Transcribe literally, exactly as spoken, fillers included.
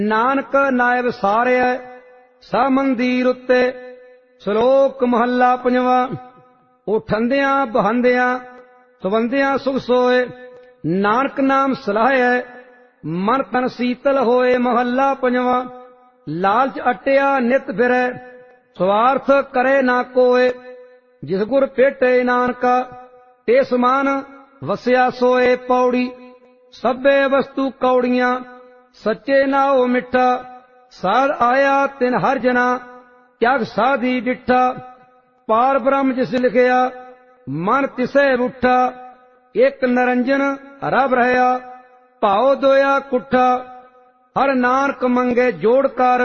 ਨਾਨਕ ਨਾਇਬ ਸਾਰਿਆ ਸਾ ਮੰਦੀਰ ਉੱਤੇ। ਸ਼ਲੋਕ ਮਹੱਲਾ ਪੰਜਵਾਂ। ਉਠੰਦਿਆਂ ਬਹੰਦਿਆਂ ਸਵੰਦਿਆਂ ਸੁਖ ਸੋਏ, ਨਾਨਕ ਨਾਮ ਸਲਾਹਿਐ ਮਨ ਤਨ ਸੀਤਲ ਹੋਏ। ਮਹੱਲਾ ਪੰਜਵਾਂ। ਲਾਲਚ ਅਟਿਆ ਨਿਤ ਫਿਰੈ, ਸਵਾਰਥ ਕਰੇ ਨਾ ਕੋਏ। ਜਿਸ ਗੁਰ ਭੇਟੇ ਨਾਨਕਾ ਤੇ ਸਮਾਨ ਵਸਿਆ ਸੋਏ। ਪੌੜੀ। ਸਭੇ ਵਸਤੂ ਕੌੜੀਆਂ ਸੱਚੇ ਨਾਉ ਮਿੱਠਾ, ਸਾਧ ਆਇਆ ਤਿਨ ਹਰ ਜਨਾ ਕਿਆ ਸਾਧੀ ਡਿੱਠਾ। ਪਾਰ ਬ੍ਰਹਮ ਜਿਸ ਲਿਖਿਆ ਮਨ ਤਿਸੈ ਰੁੱਠਾ, ਇੱਕ ਨਰੰਜਨ ਰਬ ਰਹਿਆ ਭਾਉ ਦੋਇਆ ਕੁੱਠਾ। ਹਰ ਨਾਨਕ ਮੰਗੇ ਜੋੜ ਕਰ